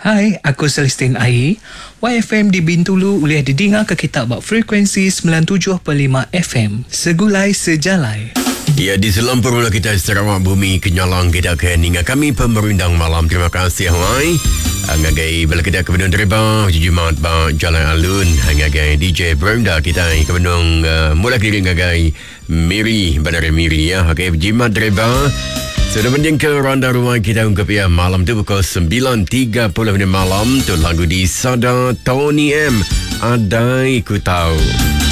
Hai, aku Celestine Ai. YFM di Bintulu boleh didengar ke kita buat frekuensi 97.5 FM. Segulai sejalai. Ya, di selampur kita Sarawak Bumi Kenyalang kita akan hingga kami pemerintang malam. Terima kasih Hai. Ngagai bala kita ke Benung Derba, Jumat ba Jalan Alun, ngagai DJ Brenda kita ke Benung mula kiri ngagai Miri, Bandar Miri ya. Okey, Jumat Derba. Sudah menjengkel ronda rumah kita ungkap ya malam tu pukul 9.30 malam tu lagu di Sada Tony M. Adai ku tahu.